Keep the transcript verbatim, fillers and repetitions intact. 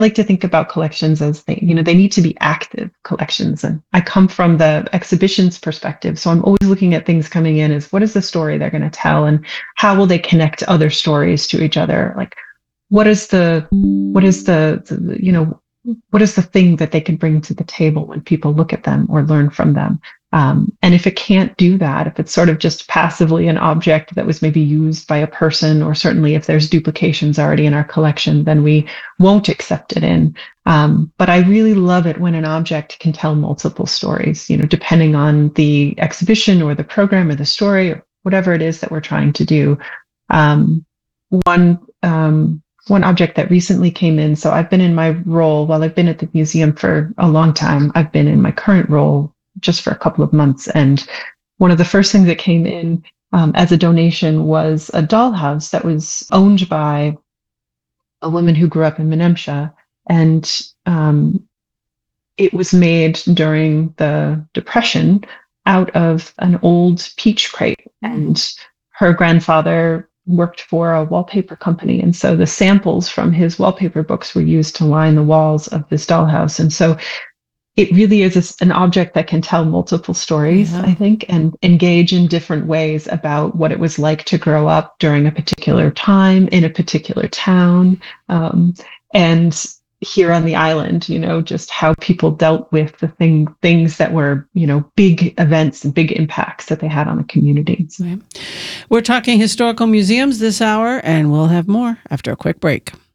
like to think about collections as they, you know, they need to be active collections. And I come from the exhibitions perspective. So I'm always looking at things coming in as what is the story they're going to tell and how will they connect other stories to each other? Like, what is the, what is the, the you know, what is the thing that they can bring to the table when people look at them or learn from them? Um, and if it can't do that, if it's sort of just passively an object that was maybe used by a person, or certainly if there's duplications already in our collection, then we won't accept it in. Um, but I really love it when an object can tell multiple stories, you know, depending on the exhibition or the program or the story or whatever it is that we're trying to do. Um, one um, one object that recently came in. So I've been in my role while I've been at the museum for a long time. I've been in my current role just for a couple of months. And one of the first things that came in um, as a donation was a dollhouse that was owned by a woman who grew up in Menemsha. And um, it was made during the Depression out of an old peach crate. And her grandfather worked for a wallpaper company. And so the samples from his wallpaper books were used to line the walls of this dollhouse. And so it really is a, an object that can tell multiple stories, yeah. I think, and engage in different ways about what it was like to grow up during a particular time in a particular town. Um, and here on the island, you know, just how people dealt with the thing, things that were, you know, big events and big impacts that they had on the communities. Right. We're talking historical museums this hour, and we'll have more after a quick break.